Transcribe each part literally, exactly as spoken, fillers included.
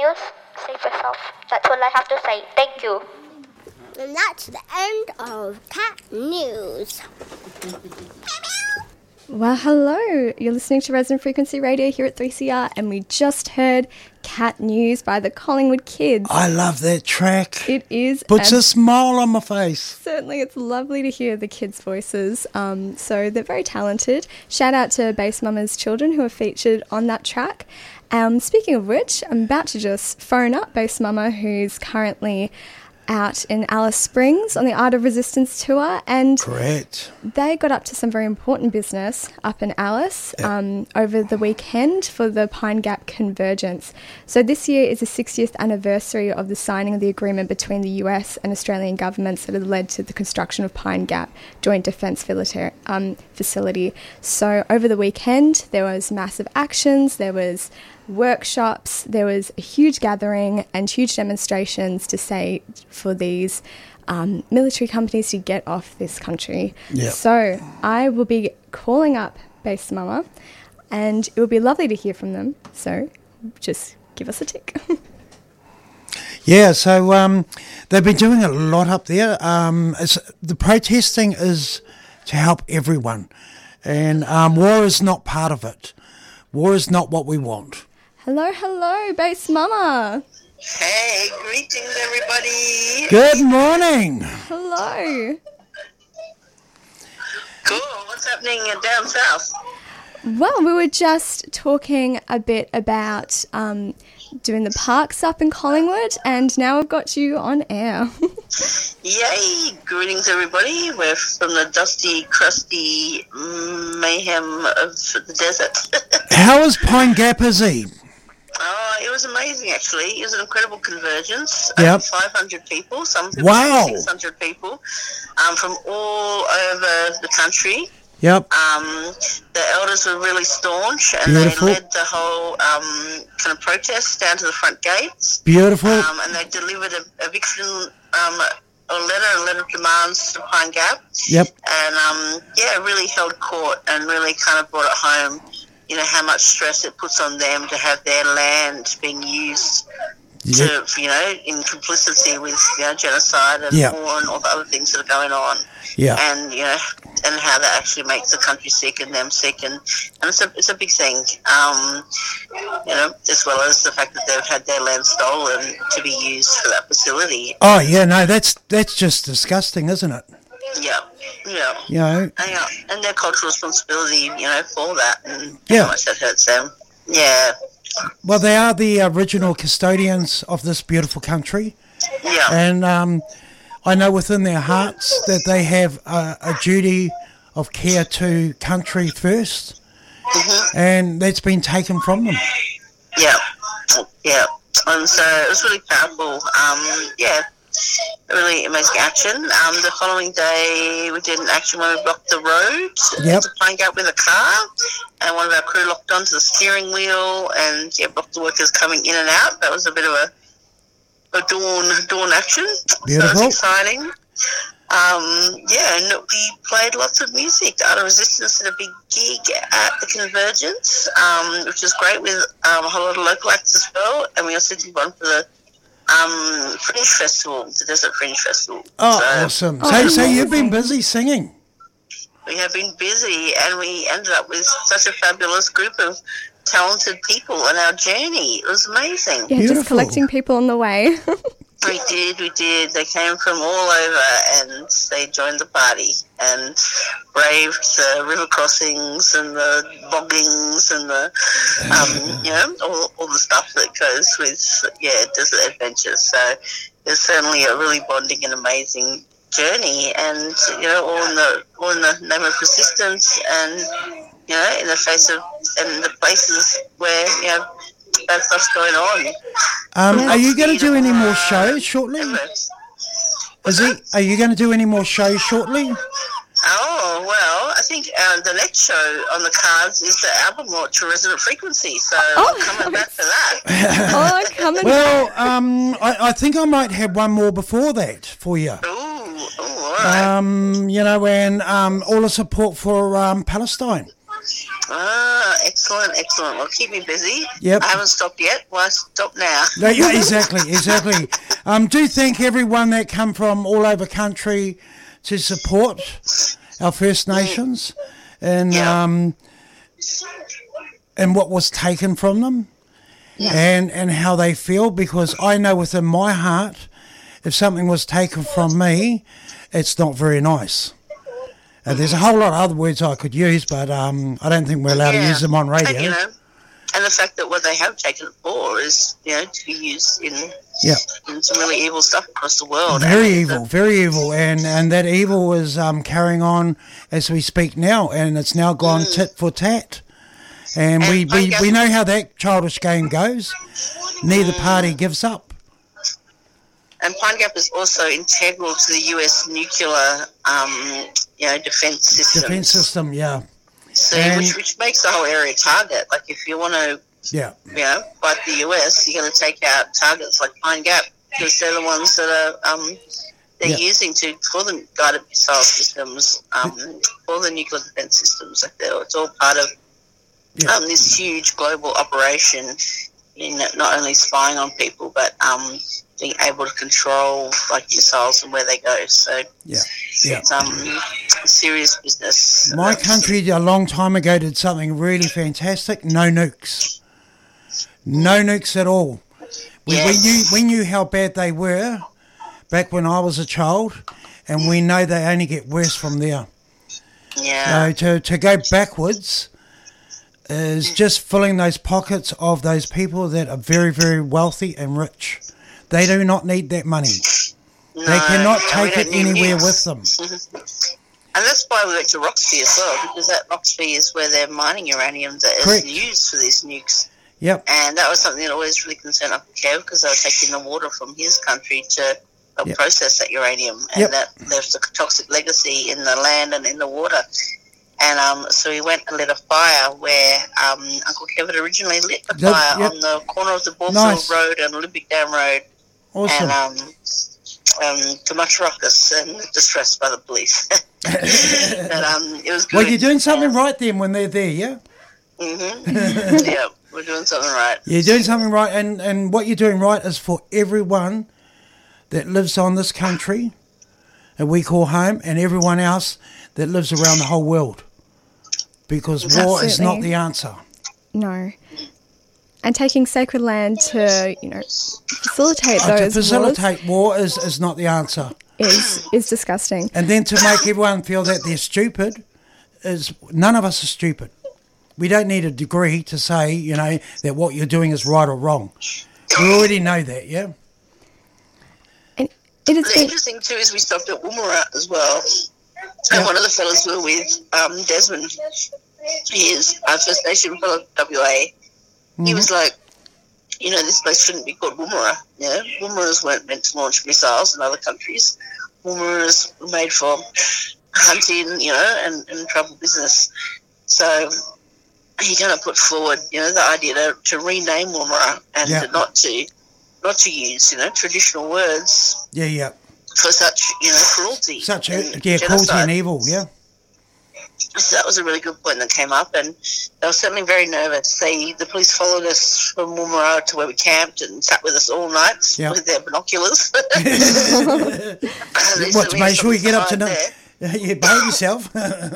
just save yourself. That's all I have to say. Thank you. And that's the end of Cat News. Well, hello. You're listening to Resonant Frequency Radio here at three C R, and we just heard Cat News by the Collingwood Kids. I love that track. It is. Puts a smile on my face. Certainly, it's lovely to hear the kids' voices. Um, so they're very talented. Shout out to Bass Mama's children who are featured on that track. Um, speaking of which, I'm about to just phone up Bass Mama, who's currently out in Alice Springs on the Art of Resistance tour, and Correct. they got up to some very important business up in Alice Yep. um, over the weekend for the Pine Gap Convergence. So this year is the sixtieth anniversary of the signing of the agreement between the U S and Australian governments that had led to the construction of Pine Gap Joint Defence um, Facility. So over the weekend there was massive actions, there was workshops, there was a huge gathering and huge demonstrations to say for these um, military companies to get off this country. Yep. So I will be calling up Bass Mama, and it will be lovely to hear from them. So just give us a tick. Yeah, so um, they've been doing a lot up there. Um, it's, the protesting is to help everyone, and um, war is not part of it. War is not what we want. Hello, hello, Bass Mama. Hey, greetings everybody. Good morning. Hello. Cool, what's happening down south? Well, we were just talking a bit about um, doing the parks up in Collingwood, and now I've got you on air. Yay, greetings everybody. We're from the dusty, crusty mayhem of the desert. How is Pine Gap, Izzy? Oh, it was amazing actually. It was an incredible convergence. Yep. Over five hundred people, some people Wow. six hundred people um, from all over the country. Yep. Um, the elders were really staunch, and Beautiful. they led the whole um, kind of protest down to the front gates. Beautiful. Um, and they delivered a eviction um, a letter, a letter of demands to Pine Gap. Yep. And um, yeah, really held court and really kind of brought it home. You know how much stress it puts on them to have their land being used Yep. to, you know, in complicity with, you know, genocide and Yep. war and all the other things that are going on. Yeah. And, you know, and how that actually makes the country sick and them sick. And, and it's, a, it's a big thing, um, you know, as well as the fact that they've had their land stolen to be used for that facility. Oh, yeah, no, that's that's just disgusting, isn't it? Yeah, yeah. You know, And, yeah, and their cultural responsibility, you know, for that and Yeah. how much that hurts them. Yeah, well, they are the original custodians of this beautiful country. yeah. And um, I know within their hearts that they have a, a duty of care to country first, Mm-hmm. and that's been taken from them. Yeah, yeah. And so it was really powerful. Um, yeah, really amazing action. Um, the following day, we did an action where we blocked the road Yep. to Pine Gap with a car, and one of our crew locked onto the steering wheel and yeah, blocked the workers coming in and out. That was a bit of a, a dawn dawn action. Beautiful. So it was exciting. Um, yeah, and we played lots of music. The Art of Resistance did a big gig at the Convergence, um, which was great with um, a whole lot of local acts as well. And we also did one for the um, Fringe Festival, the Desert Fringe Festival. Oh, So awesome. Oh, So, so you've been amazing. busy singing. we have been busy, and we ended up with such a fabulous group of talented people on our journey. It was amazing. Yeah, Beautiful. just collecting people on the way. We did, we did. They came from all over and they joined the party and braved the river crossings and the boggings and the, um, you know, all, all the stuff that goes with, yeah, desert adventures. So it's certainly a really bonding and amazing journey, and, you know, all in the, all in the name of resistance and, you know, in the face of, and the places where, you know, that stuff's going on. Um, Yeah. are you going to do any more shows shortly? Is he, are you going to do any more shows shortly? Oh, well, I think uh, the next show on the cards is the album launch for Resonant Frequency, so Oh, I'm coming back for that. Oh, coming. Well, um, I, I think I might have one more before that for you. Ooh, ooh, all right. Um, you know, and um, all the support for um, Palestine. Ah, excellent, excellent. Well, keep me busy. Yep. I haven't stopped yet. Why stop now? No, yeah, exactly, exactly. Um, do thank everyone that come from all over country to support our First Nations and Yeah. um, and what was taken from them, and and how they feel. Because I know within my heart, if something was taken from me, it's not very nice. Uh, there's a whole lot of other words I could use, but um, I don't think we're allowed to use them on radio. And, you know, and the fact that what they have taken it for is, you know, to be used in, Yeah. in some really evil stuff across the world. Very And evil, very evil, and and that evil is um, carrying on as we speak now, and it's now gone tit for tat. And, And we, I we, guess- we know how that childish game goes. Neither party gives up. And Pine Gap is also integral to the U S nuclear, um, you know, defense system. Defense system, yeah, So, And- which, which makes the whole area target. Like, if you want to, yeah, you know, fight the U S, you're going to take out targets like Pine Gap because they're the ones that are um, they're Yeah. using to for the guided missile systems, um, for the nuclear defense systems. Like, they're- it's all part of Yeah. um, this huge global operation in not only spying on people but um, being able to control like missiles and where they go. So yeah, yeah. it's um, serious business. My Uh, country a long time ago did something really fantastic. No nukes, no nukes at all. We, Yes. we knew we knew how bad they were back when I was a child, and we know they only get worse from there. Yeah. So to, to go backwards is just filling those pockets of those people that are very, very wealthy and rich. They do not need that money. No, They cannot no, we take don't it need anywhere nukes. with them. And that's why we went to Roxby as well, because that Roxby is where they're mining uranium that is Correct. used for these nukes. Yep, And that was something that always really concerned Uncle Kev, because they were taking the water from his country to uh, Yep. process that uranium, and Yep. that there's a toxic legacy in the land and in the water. And um, so he went and lit a fire where um, Uncle Kev had originally lit the Yep, fire yep. on the corner of the Bourfield Nice. Road and Olympic Dam Road, awesome. and um, um, to much ruckus and distress by the police. But um, it was good. Well, you're doing something right then when they're there, yeah? Mm-hmm. Yeah, we're doing something right. You're doing something right, and, and what you're doing right is for everyone that lives on this country that we call home, and everyone else that lives around the whole world. Because war is not Absolutely. the answer. No. And taking sacred land to, you know, facilitate Uh, to those facilitate war is, is not the answer. wars is, is disgusting. And then to make everyone feel that they're stupid is, none of us are stupid. We don't need a degree to say, you know, that what you're doing is right or wrong. We already know that, yeah? And it has The been, interesting too is we stopped at Woomera as well, and one of the fellas we were with, um, Desmond, he is a First Nation fellow, W A. He was like, you know, this place shouldn't be called Woomera. You know, Woomeras weren't meant to launch missiles in other countries. Woomeras were made for hunting, you know, and, and travel business. So he kind of put forward, you know, the idea to, to rename Woomera and Yeah. to not to not to use, you know, traditional words Yeah, yeah. for such, you know, cruelty. Such a, and yeah, cruelty genocide. and evil, yeah? So that was a really good point that came up, and they were certainly very nervous. They, the police followed us from Woomera to where we camped and sat with us all night Yeah. with their binoculars. They What, to certainly make sure you get up to hide know, there. you behave yourself.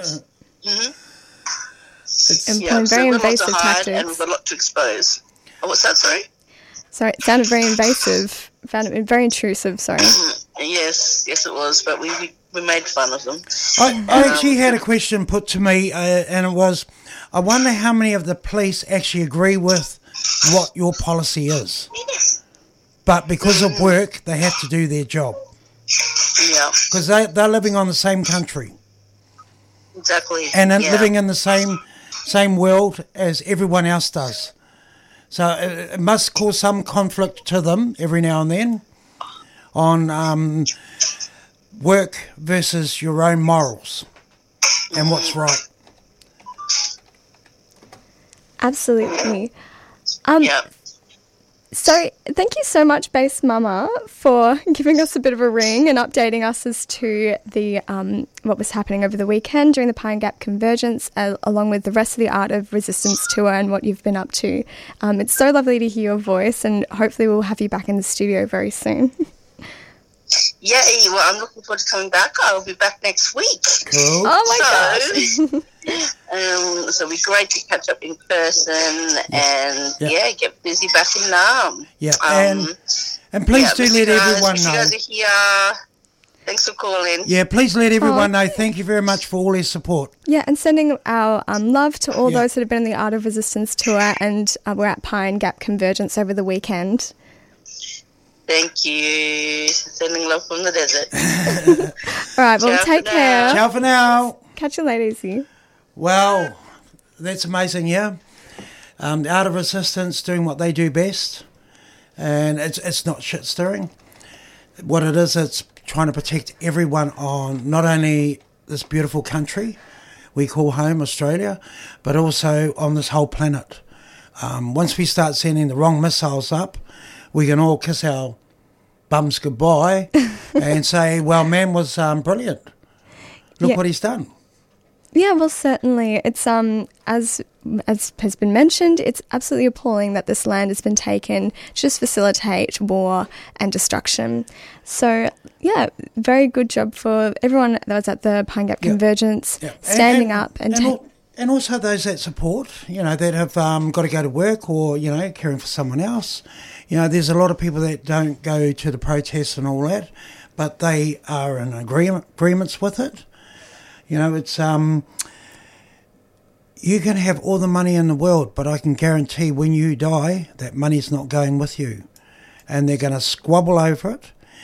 employing Yeah, so very we've got a lot invasive to hide and we've tactics. got a lot to expose. Oh, what's that, sorry? Sorry, it sounded very invasive. Found it very intrusive, sorry. Yes, yes it was, but we, we, we made fun of them. I, I actually had a question put to me, uh, and it was, I wonder how many of the police actually agree with what your policy is. But because of work, they have to do their job. Yeah, Because they, they're living on the same country exactly. and in, yeah. living in the same same world as everyone else does. So it, it must cause some conflict to them every now and then on um, work versus your own morals and what's right. Absolutely. Um, Yeah. So thank you so much, Base Mama, for giving us a bit of a ring and updating us as to the um, what was happening over the weekend during the Pine Gap Convergence, uh, along with the rest of the Art of Resistance tour and what you've been up to. Um, it's so lovely to hear your voice, and hopefully we'll have you back in the studio very soon. Yeah, well, I'm looking forward to coming back. I'll be back next week. Cool. Oh my so, gosh. um, so it'll be great to catch up in person and, Yeah. yeah, get busy back in Naarm. Yeah, Um, and and please yeah, do miss let you guys, everyone miss know. You guys are here. Thanks for calling. Yeah, please let everyone Oh. know. Thank you very much for all their support. Yeah, and sending our um, love to all Yeah. those that have been on the Art of Resistance tour, and uh, we're at Pine Gap Convergence over the weekend. Thank you. Sending love from the desert. All right, well, Ciao take for care. now. Ciao for now. Catch you later, Izzy. Well, that's amazing, yeah. Um, the Art of Resistance doing what they do best, and it's it's not shit stirring. What it is, it's trying to protect everyone on not only this beautiful country we call home, Australia, but also on this whole planet. Um, once we start sending the wrong missiles up, we can all kiss our bums goodbye and say, well, man was um, brilliant. Look Yeah. what he's done. Yeah, well, certainly. It's um as as has been mentioned, it's absolutely appalling that this land has been taken to just facilitate war and destruction. So, yeah, very good job for everyone that was at the Pine Gap Yeah. Convergence, Yeah. standing up and, and, ta- al- and also those that support, you know, that have um, got to go to work or, you know, caring for someone else. You know, there's a lot of people that don't go to the protests and all that, but they are in agreement, agreements with it. You know, it's um, you can have all the money in the world, but I can guarantee when you die, that money's not going with you, and they're going to squabble over it.